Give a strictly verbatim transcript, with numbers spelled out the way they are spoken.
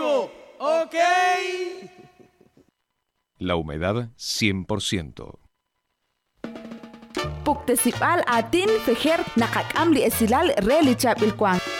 vivo, ¿ok? La humedad cien por ciento. Puktesipal atin fejer nakakam li esilal relicha bilkwang.